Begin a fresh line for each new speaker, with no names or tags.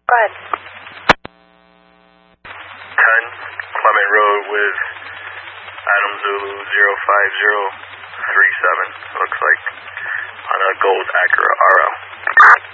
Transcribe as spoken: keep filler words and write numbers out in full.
Go ahead.
ten, Clement Road with Adam Zulu zero five zero three seven. Looks like on a gold Acura R L.